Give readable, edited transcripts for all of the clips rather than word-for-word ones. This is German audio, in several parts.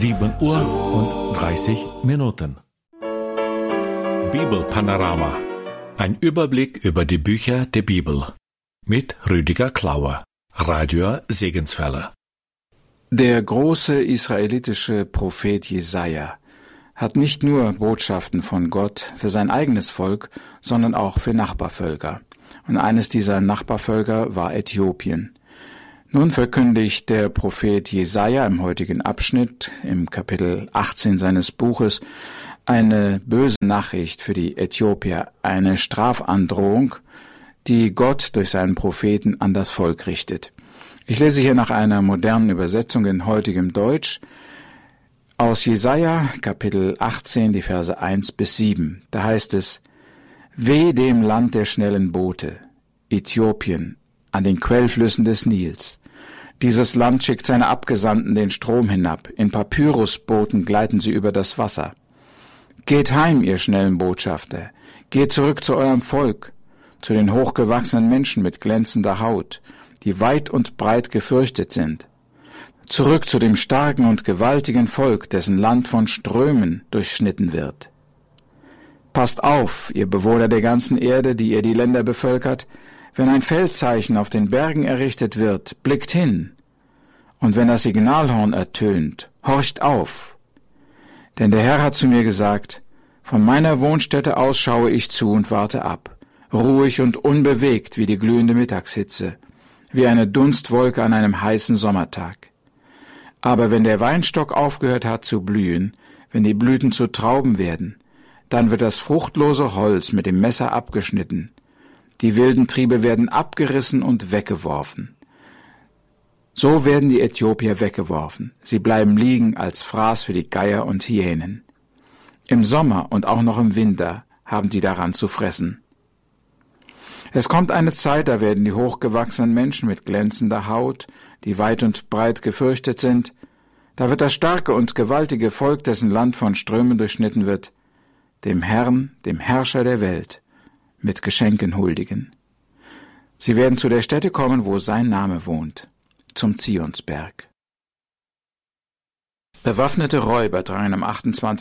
7:30 Bibelpanorama. Ein Überblick über die Bücher der Bibel. Mit Rüdiger Klauer, Radio Segenswelle. Der große israelitische Prophet Jesaja hat nicht nur Botschaften von Gott für sein eigenes Volk, sondern auch für Nachbarvölker. Und eines dieser Nachbarvölker war Äthiopien. Nun verkündigt der Prophet Jesaja im heutigen Abschnitt, im Kapitel 18 seines Buches, eine böse Nachricht für die Äthiopier, eine Strafandrohung, die Gott durch seinen Propheten an das Volk richtet. Ich lese hier nach einer modernen Übersetzung in heutigem Deutsch aus Jesaja, Kapitel 18, die Verse 1-7. Da heißt es: Weh dem Land der schnellen Boote, Äthiopien, an den Quellflüssen des Nils. Dieses Land schickt seine Abgesandten den Strom hinab, in Papyrusbooten gleiten sie über das Wasser. Geht heim, ihr schnellen Botschafter, geht zurück zu eurem Volk, zu den hochgewachsenen Menschen mit glänzender Haut, die weit und breit gefürchtet sind. Zurück zu dem starken und gewaltigen Volk, dessen Land von Strömen durchschnitten wird. Passt auf, ihr Bewohner der ganzen Erde, die ihr die Länder bevölkert, wenn ein Feldzeichen auf den Bergen errichtet wird, blickt hin. Und wenn das Signalhorn ertönt, horcht auf. Denn der Herr hat zu mir gesagt, von meiner Wohnstätte aus schaue ich zu und warte ab, ruhig und unbewegt wie die glühende Mittagshitze, wie eine Dunstwolke an einem heißen Sommertag. Aber wenn der Weinstock aufgehört hat zu blühen, wenn die Blüten zu Trauben werden, dann wird das fruchtlose Holz mit dem Messer abgeschnitten. Die wilden Triebe werden abgerissen und weggeworfen. So werden die Äthiopier weggeworfen. Sie bleiben liegen als Fraß für die Geier und Hyänen. Im Sommer und auch noch im Winter haben die daran zu fressen. Es kommt eine Zeit, da werden die hochgewachsenen Menschen mit glänzender Haut, die weit und breit gefürchtet sind, da wird das starke und gewaltige Volk, dessen Land von Strömen durchschnitten wird, dem Herrn, dem Herrscher der Welt, mit Geschenken huldigen. Sie werden zu der Stätte kommen, wo sein Name wohnt, zum Zionsberg. Bewaffnete Räuber drangen am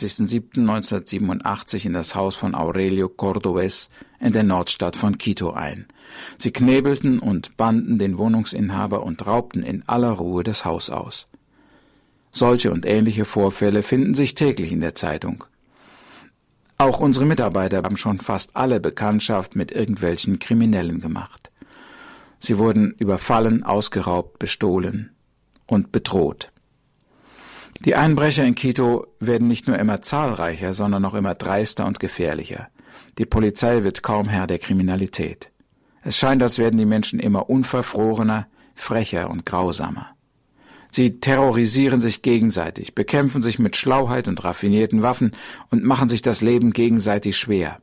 28.07.1987 in das Haus von Aurelio Cordobés in der Nordstadt von Quito ein. Sie knebelten und banden den Wohnungsinhaber und raubten in aller Ruhe das Haus aus. Solche und ähnliche Vorfälle finden sich täglich in der Zeitung. Auch unsere Mitarbeiter haben schon fast alle Bekanntschaft mit irgendwelchen Kriminellen gemacht. Sie wurden überfallen, ausgeraubt, bestohlen und bedroht. Die Einbrecher in Quito werden nicht nur immer zahlreicher, sondern auch immer dreister und gefährlicher. Die Polizei wird kaum Herr der Kriminalität. Es scheint, als werden die Menschen immer unverfrorener, frecher und grausamer. Sie terrorisieren sich gegenseitig, bekämpfen sich mit Schlauheit und raffinierten Waffen und machen sich das Leben gegenseitig schwer.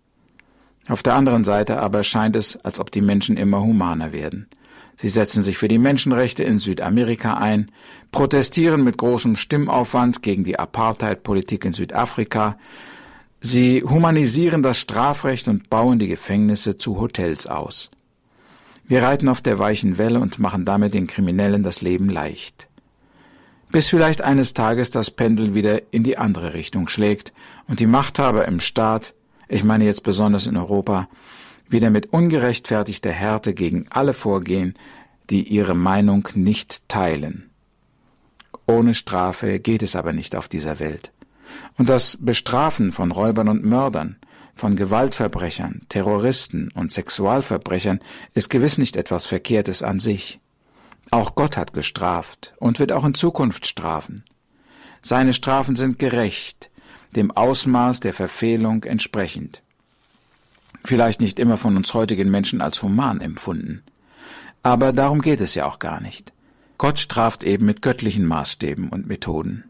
Auf der anderen Seite aber scheint es, als ob die Menschen immer humaner werden. Sie setzen sich für die Menschenrechte in Südamerika ein, protestieren mit großem Stimmaufwand gegen die Apartheid-Politik in Südafrika. Sie humanisieren das Strafrecht und bauen die Gefängnisse zu Hotels aus. Wir reiten auf der weichen Welle und machen damit den Kriminellen das Leben leicht. Bis vielleicht eines Tages das Pendel wieder in die andere Richtung schlägt und die Machthaber im Staat, ich meine jetzt besonders in Europa, wieder mit ungerechtfertigter Härte gegen alle vorgehen, die ihre Meinung nicht teilen. Ohne Strafe geht es aber nicht auf dieser Welt. Und das Bestrafen von Räubern und Mördern, von Gewaltverbrechern, Terroristen und Sexualverbrechern ist gewiss nicht etwas Verkehrtes an sich. Auch Gott hat gestraft und wird auch in Zukunft strafen. Seine Strafen sind gerecht, dem Ausmaß der Verfehlung entsprechend. Vielleicht nicht immer von uns heutigen Menschen als human empfunden. Aber darum geht es ja auch gar nicht. Gott straft eben mit göttlichen Maßstäben und Methoden.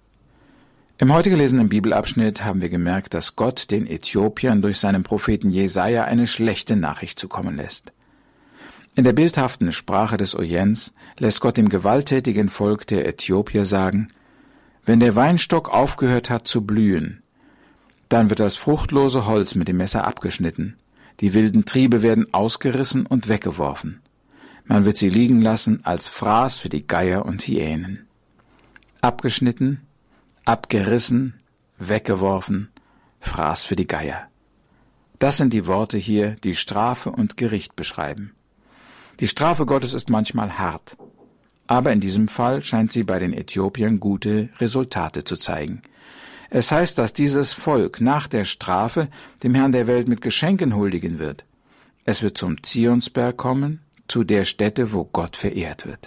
Im heute gelesenen Bibelabschnitt haben wir gemerkt, dass Gott den Äthiopiern durch seinen Propheten Jesaja eine schlechte Nachricht zukommen lässt. In der bildhaften Sprache des Orients lässt Gott dem gewalttätigen Volk der Äthiopier sagen: Wenn der Weinstock aufgehört hat zu blühen, dann wird das fruchtlose Holz mit dem Messer abgeschnitten, die wilden Triebe werden ausgerissen und weggeworfen. Man wird sie liegen lassen als Fraß für die Geier und Hyänen. Abgeschnitten, abgerissen, weggeworfen, Fraß für die Geier. Das sind die Worte hier, die Strafe und Gericht beschreiben. Die Strafe Gottes ist manchmal hart, aber in diesem Fall scheint sie bei den Äthiopiern gute Resultate zu zeigen. Es heißt, dass dieses Volk nach der Strafe dem Herrn der Welt mit Geschenken huldigen wird. Es wird zum Zionsberg kommen, zu der Stätte, wo Gott verehrt wird.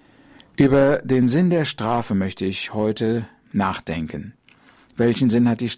Über den Sinn der Strafe möchte ich heute nachdenken. Welchen Sinn hat die